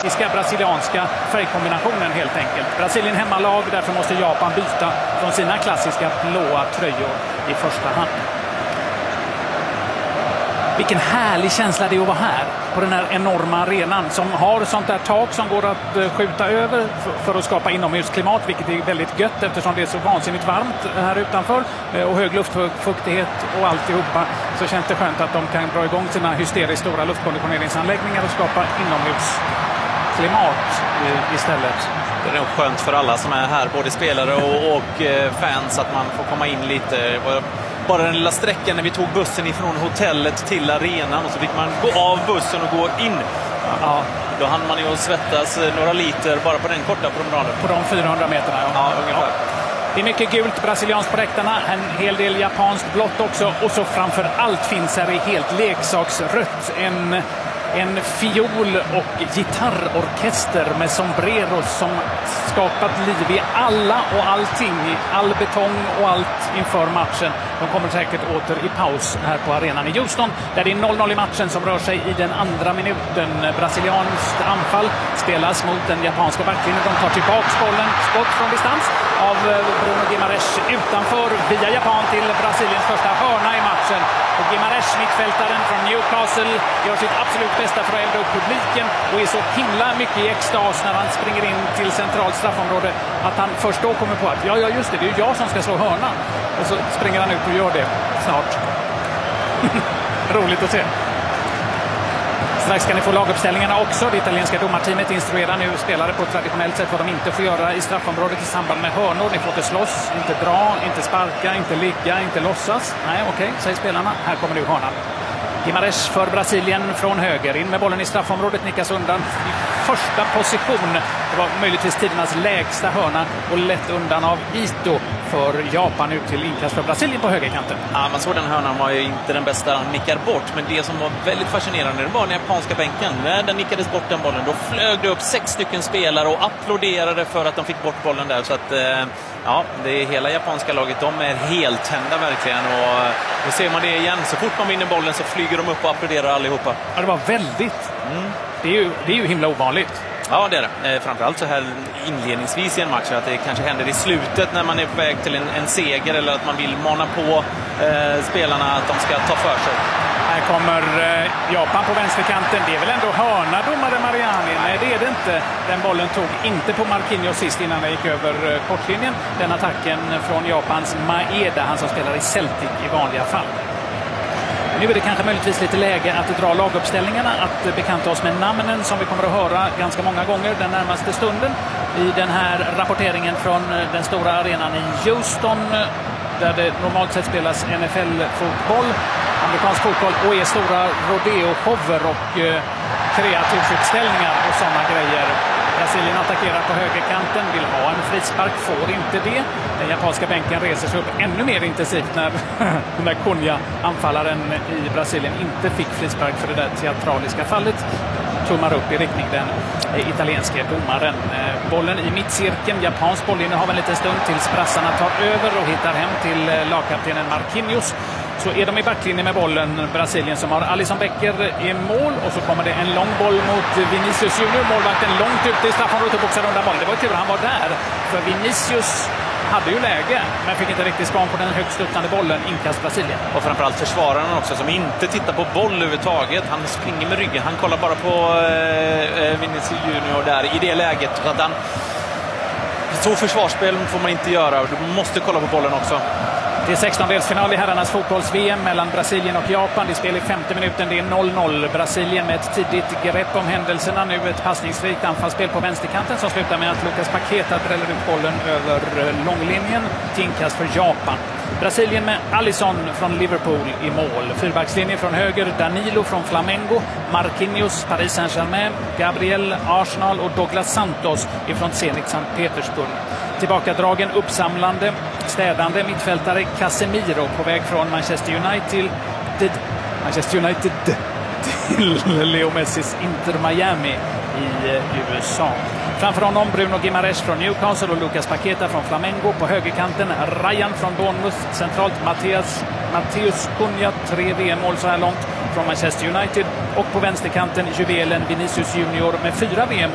klassiska brasilianska färgkombinationen helt enkelt. Brasilien hemmalag, därför måste Japan byta från sina klassiska blåa tröjor i första hand. Vilken härlig känsla det är att vara här på den här enorma arenan som har sånt där tak som går att skjuta över för att skapa inomhusklimat, vilket är väldigt gött eftersom det är så vansinnigt varmt här utanför och hög luftfuktighet och alltihopa, så känns det skönt att de kan dra igång sina hysteriskt stora luftkonditioneringsanläggningar och skapa inomhusklimat istället. Det är nog skönt för alla som är här, både spelare och fans, att man får komma in lite. Bara den lilla sträckan när vi tog bussen ifrån hotellet till arenan och så fick man gå av bussen och gå in. Ja, då hann man ju att svettas några liter bara på den korta promenaden. På de 400 meterna, ja ungefär. Ja. Det är mycket gult brasilianskt på räktarna, en hel del japanskt blått också, och så framför allt finns här i helt leksaksrött en fiol- och gitarrorkester med sombreros som skapat liv i alla och allting, i all betong och allt inför matchen. De kommer säkert åter i paus här på arenan i Houston, där det är 0-0 i matchen som rör sig i den andra minuten. Brasilianskt anfall spelas mot den japanska backlinjen. De tar tillbaka bollen, skott från distans av Bruno Guimaraes utanför via Japan till Brasiliens första hörna i matchen. Och Guimaraes, mittfältaren från Newcastle, gör sitt absolut bästa för att elda upp publiken och är så himla mycket i extas när han springer in till centralt straffområde att han först då kommer på att ja just det är ju jag som ska slå hörna. Och så springer han ut och gör det snart. Roligt att se. Strax ska ni få laguppställningarna också. Det italienska domarteamet instruerar nu spelare på ett traditionellt sätt vad de inte får göra i straffområdet i samband med hörnor. Ni får inte slåss, inte dra, inte sparka, inte ligga, inte låtsas. Nej, okej, säger spelarna. Här kommer nu hörnan. Guimaraes för Brasilien från höger. In med bollen i straffområdet, nickas undan i första position. Det var möjligtvis tidernas lägsta hörna och lätt undan av Ito för Japan ut till inkast för Brasilien på högerkanten. Ja, man såg den hörnan var ju inte den bästa, han nickar bort. Men det som var väldigt fascinerande, det var den japanska bänken. När den nickades bort den bollen, då flög det upp 6 stycken spelare och applåderade för att de fick bort bollen där. Så att ja, det är hela japanska laget, de är helt tända verkligen. Och då ser man det igen, så fort man vinner bollen så flyger de upp och applåderar allihopa. Ja, det var väldigt. Det är ju himla ovanligt. Ja, det är det. Framförallt så här inledningsvis i en match, att det kanske händer i slutet när man är på väg till en seger, eller att man vill mana på spelarna att de ska ta för sig. Här kommer Japan på vänsterkanten. Det är väl ändå hörna, domare Mariani? Nej, det är det inte. Den bollen tog inte på Marquinhos sist innan den gick över kortlinjen. Den attacken från Japans Maeda, han som spelar i Celtic i vanliga fall. Nu är det kanske möjligtvis lite läge att dra laguppställningarna, att bekanta oss med namnen som vi kommer att höra ganska många gånger den närmaste stunden i den här rapporteringen från den stora arenan i Houston, där det normalt sett spelas NFL-fotboll, amerikansk fotboll, och är stora rodeo-shower och kreativutställningar och sådana grejer. Brasilien attackerar på högerkanten, vill ha en frispark, får inte det. Den japanska bänken reser sig upp ännu mer intensivt när den där Cunha, anfallaren i Brasilien, inte fick frispark för det där teatraliska fallet. Tummar upp i riktning den italienska domaren. Bollen i mittcirkeln, japansk bollinnehav en liten stund tills brassarna tar över och hittar hem till lagkaptenen Marquinhos. Så är de i backlinjen med bollen, Brasilien, som har Alisson Becker i mål, och så kommer det en lång boll mot Vinicius Junior. Målvakten långt ute i straffområdet och boxar undan bollen. Det var tur han var där, för Vinicius hade ju läge men fick inte riktigt språng på den högst sluttande bollen. Inkast Brasilien. Och framförallt försvararen också, som inte tittar på boll överhuvudtaget. Han springer med ryggen, han kollar bara på Vinicius Junior där i det läget. Så att så försvarsspel får man inte göra, du måste kolla på bollen också. Det är 16-delsfinal i herrarnas fotbolls-VM mellan Brasilien och Japan. Det spelar i 50 minuten, det är 0-0. Brasilien med ett tidigt grepp om händelserna. Nu ett passningsrikt anfallsspel på vänsterkanten som slutar med att Lucas Paqueta dräller ut bollen över långlinjen till inkast för Japan. Brasilien med Alisson från Liverpool i mål. Fyrbackslinjen från höger, Danilo från Flamengo, Marquinhos, Paris Saint-Germain, Gabriel, Arsenal och Douglas Santos ifrån Zenit Sankt Petersburg. Tillbakadragen, uppsamlande, städande mittfältare Casemiro på väg från Manchester United till Leo Messis Inter Miami i USA. Framför honom Bruno Guimaraes från Newcastle och Lucas Paqueta från Flamengo. På högerkanten Ryan från Bournemouth. Centralt Matheus Cunha, 3 VM-mål så här långt från Manchester United. Och på vänsterkanten juvelen Vinicius Junior med 4 VM-mål